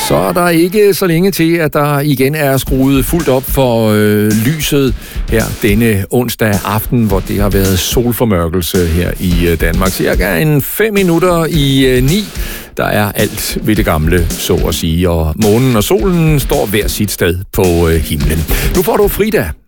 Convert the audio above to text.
Så er der ikke så længe til, at der igen er skruet fuldt op for lyset her denne onsdag aften, hvor det har været solformørkelse her i Danmark. Cirka en 5 minutter i 9. Der er alt ved det gamle, så at sige, og månen og solen står hver sit sted på himlen. Nu får du Frida.